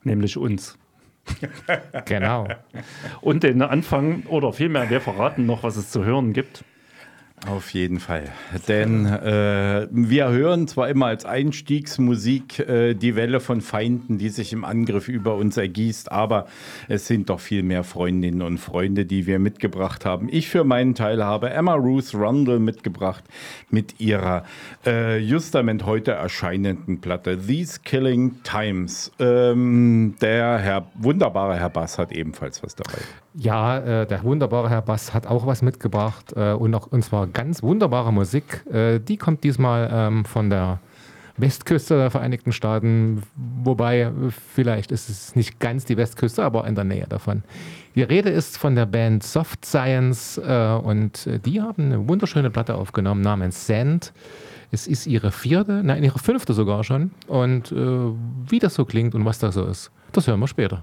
nämlich uns. Genau. Und den Anfang, oder vielmehr, wir verraten noch, was es zu hören gibt. Auf jeden Fall. Denn wir hören zwar immer als Einstiegsmusik die Welle von Feinden, die sich im Angriff über uns ergießt, aber es sind doch viel mehr Freundinnen und Freunde, die wir mitgebracht haben. Ich für meinen Teil habe Emma Ruth Rundle mitgebracht mit ihrer justament heute erscheinenden Platte These Killing Times. Der wunderbare Herr Bass hat ebenfalls was dabei. Ja, der wunderbare Herr Bass hat auch was mitgebracht und zwar ganz wunderbare Musik. Die kommt diesmal von der Westküste der Vereinigten Staaten, wobei vielleicht ist es nicht ganz die Westküste, aber in der Nähe davon. Die Rede ist von der Band Soft Science und die haben eine wunderschöne Platte aufgenommen namens Sand. Es ist ihre fünfte sogar schon. Und wie das so klingt und was das so ist, das hören wir später.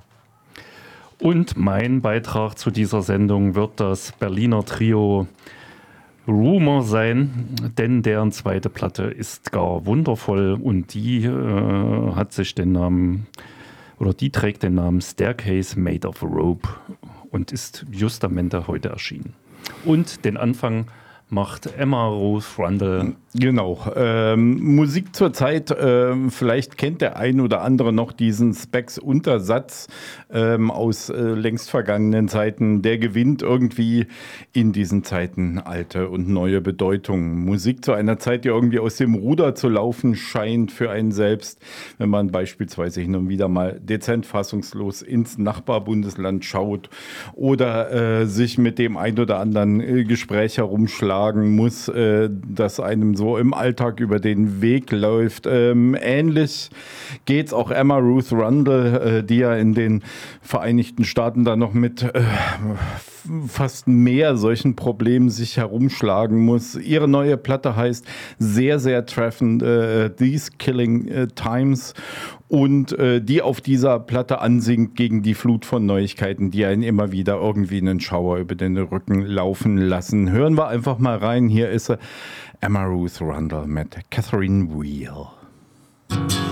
Und mein Beitrag zu dieser Sendung wird das Berliner Trio Rumor sein, denn deren zweite Platte ist gar wundervoll und die hat sich den Namen, oder die trägt den Namen Staircase Made of Rope und ist justamente heute erschienen. Und den Anfang macht Emma Ruth Rundle. Genau. Musik zur Zeit, vielleicht kennt der ein oder andere noch diesen Spex-Untersatz aus längst vergangenen Zeiten. Der gewinnt irgendwie in diesen Zeiten alte und neue Bedeutungen. Musik zu einer Zeit, die irgendwie aus dem Ruder zu laufen scheint für einen selbst, wenn man beispielsweise hin und wieder mal dezent fassungslos ins Nachbarbundesland schaut oder sich mit dem ein oder anderen Gespräch herumschlagen muss, das einem so im Alltag über den Weg läuft. Ähnlich geht es auch Emma Ruth Rundle, die ja in den Vereinigten Staaten da noch mit fast mehr solchen Problemen sich herumschlagen muss. Ihre neue Platte heißt sehr, sehr treffend These Killing Times und die auf dieser Platte ansingt gegen die Flut von Neuigkeiten, die einen immer wieder irgendwie einen Schauer über den Rücken laufen lassen. Hören wir einfach mal rein. Hier ist Emma Ruth Rundle mit Catherine Wheel.